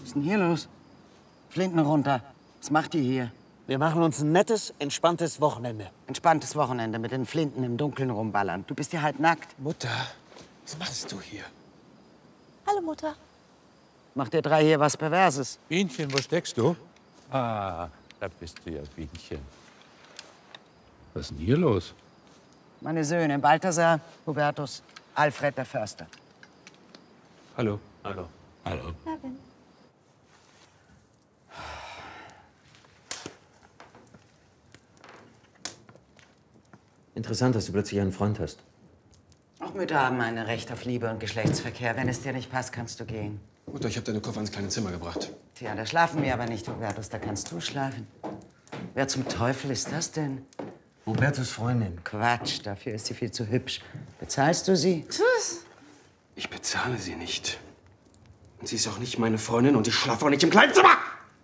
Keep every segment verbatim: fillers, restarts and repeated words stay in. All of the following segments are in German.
Was ist denn hier los? Flinten runter. Was macht ihr hier? Wir machen uns ein nettes, entspanntes Wochenende. Entspanntes Wochenende mit den Flinten im Dunkeln rumballern. Du bist ja halb nackt. Mutter, was machst du hier? Hallo, Mutter. Macht ihr drei hier was Perverses? Bienchen, wo steckst du? Ah, da bist du ja, Bienchen. Was ist denn hier los? Meine Söhne, Balthasar, Hubertus, Alfred der Förster. Hallo. Hallo. Hallo. Marvin. Interessant, dass du plötzlich einen Freund hast. Auch Mütter haben ein Recht auf Liebe und Geschlechtsverkehr. Wenn es dir nicht passt, kannst du gehen. Mutter, ich habe deine Koffer ins kleine Zimmer gebracht. Tja, da schlafen wir aber nicht, Hubertus. Da kannst du schlafen. Wer zum Teufel ist das denn? Hubertus Freundin. Quatsch, dafür ist sie viel zu hübsch. Bezahlst du sie? Tschüss. Ich bezahle sie nicht. Und sie ist auch nicht meine Freundin und ich schlafe auch nicht im kleinen Zimmer!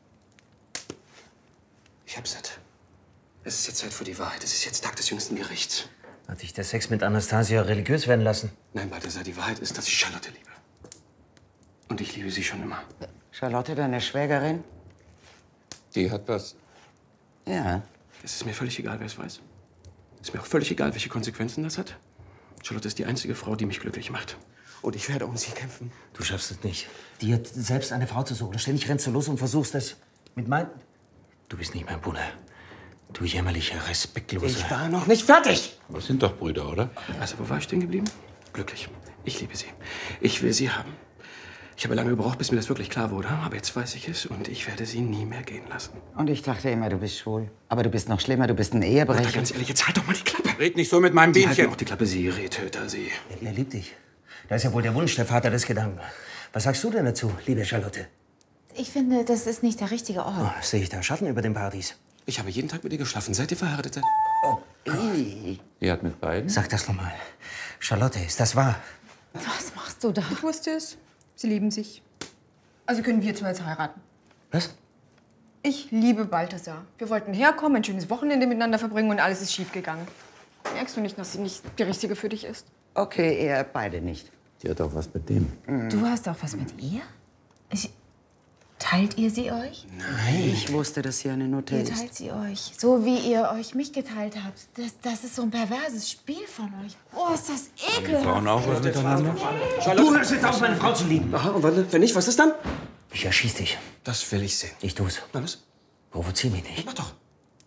Ich hab's satt. Es ist jetzt Zeit für die Wahrheit. Es ist jetzt Tag des jüngsten Gerichts. Hat dich der Sex mit Anastasia religiös werden lassen? Nein, Balthasar, die Wahrheit ist, dass ich Charlotte liebe. Und ich liebe sie schon immer. Charlotte, deine Schwägerin? Die hat was. Ja. Es ist mir völlig egal, wer es weiß. Es ist mir auch völlig egal, welche Konsequenzen das hat. Charlotte ist die einzige Frau, die mich glücklich macht. Und ich werde um sie kämpfen. Du schaffst es nicht, dir selbst eine Frau zu suchen. Ständig rennst du los und versuchst das mit mein... Du bist nicht mein Bruder. Du jämmerlicher, respektloser... Ich war noch nicht fertig! Aber es sind doch Brüder, oder? Also, wo war ich stehen geblieben? Glücklich. Ich liebe sie. Ich will sie haben. Ich habe lange gebraucht, bis mir das wirklich klar wurde. Aber jetzt weiß ich es und ich werde sie nie mehr gehen lassen. Und ich dachte immer, du bist schwul. Aber du bist noch schlimmer, du bist ein Mutter, Ehebrecher. ganz ehrlich, jetzt halt doch mal die Klappe. Red nicht so mit meinem Sie halten Bienchen. auch die Klappe, Sie Rehtöter, Sie. Er, er liebt dich. Da ist ja wohl der Wunsch, der Vater des Gedanken. Was sagst du denn dazu, liebe Charlotte? Ich finde, das ist nicht der richtige Ort. Oh, sehe ich da Schatten über den Partys? Ich habe jeden Tag mit ihr geschlafen. Seid ihr verheiratet? seid? Die hat mit beiden? Sag das noch mal. Charlotte, ist das wahr? Was machst du da? Ich wusste es. Sie lieben sich. Also können wir zwei jetzt heiraten. Was? Ich liebe Balthasar. Wir wollten herkommen, ein schönes Wochenende miteinander verbringen und alles ist schiefgegangen. Merkst du nicht, dass sie nicht die Richtige für dich ist? Okay, ihr beide nicht. Die hat auch was mit dem. Du hast auch was mit ihr? Ich, teilt ihr sie euch? Nein. Ich wusste, dass hier eine Note Ihr ist. teilt sie euch. So wie ihr euch mich geteilt habt. Das, das ist so ein perverses Spiel von euch. Boah, ist das ekelhaft. Frauen auch was miteinander? Du hörst jetzt auf, meine Frau zu lieben. Aha, und wenn, wenn nicht, was ist dann? Ich erschieß dich. Das will ich sehen. Ich tu's. Na los, Provozier mich nicht. mach doch.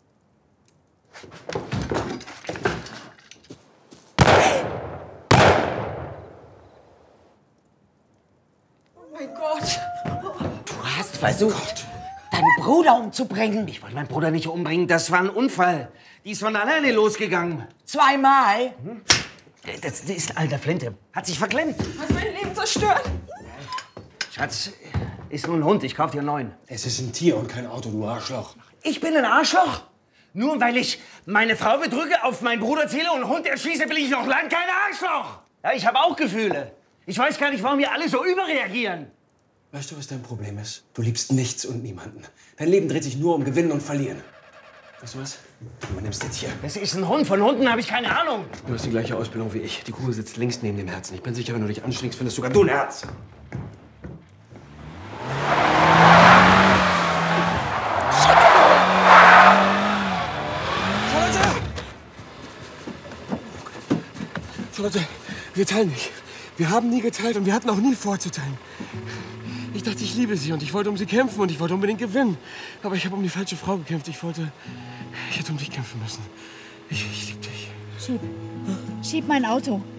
Oh mein Gott. Du hast versucht, deinen Bruder umzubringen. Ich wollte meinen Bruder nicht umbringen. Das war ein Unfall. Die ist von alleine losgegangen. Zweimal? Das, das ist alter Flinte. Hat sich verklemmt. Du hast mein Leben zerstört. Schatz, ist nur ein Hund. Ich kauf dir einen neuen. Es ist ein Tier und kein Auto, du Arschloch. Ich bin ein Arschloch? Nur weil ich meine Frau betrüge, auf meinen Bruder zähle und einen Hund erschieße, bin ich noch lang kein Arschloch. Ja, ich habe auch Gefühle. Ich weiß gar nicht, warum wir alle so überreagieren. Weißt du, was dein Problem ist? Du liebst nichts und niemanden. Dein Leben dreht sich nur um Gewinnen und Verlieren. Weißt du was? Du übernimmst jetzt hier. Das ist ein Hund. Von Hunden habe ich keine Ahnung. Du hast die gleiche Ausbildung wie ich. Die Kugel sitzt links neben dem Herzen. Ich bin sicher, wenn du dich anstrengst, findest sogar du ein Herz. Charlotte! Charlotte, wir teilen nicht. Wir haben nie geteilt und wir hatten auch nie vor zu teilen. Ich dachte, ich liebe sie und ich wollte um sie kämpfen und ich wollte unbedingt gewinnen. Aber ich habe um die falsche Frau gekämpft. Ich wollte... Ich hätte um dich kämpfen müssen. Ich, ich liebe dich. Schieb. Schieb mein Auto.